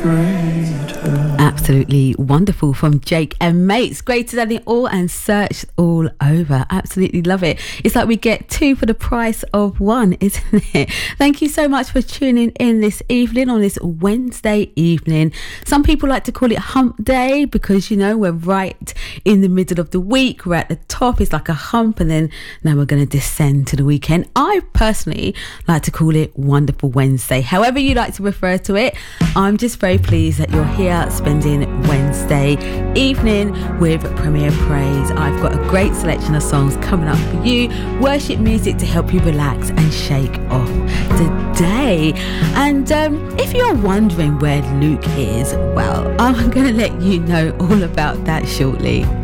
Absolutely wonderful from Jake and Mates. Greater than it all and Search all over. Absolutely love it. It's like we get two for the price of one, isn't it? Thank you so much for tuning in this evening on this Wednesday evening. Some people like to call it hump day because, you know, we're right in the middle of the week. We're at the top. It's like a hump, and then now we're going to descend to the weekend. I personally like to call it Wonderful Wednesday. However you like to refer to it, I'm just very pleased that you're here spending Wednesday evening with Premier Praise. I've got a great selection of songs coming up for you, worship music to help you relax and shake off the day. And if you're wondering where Luke is, well, I'm going to let you know all about that shortly.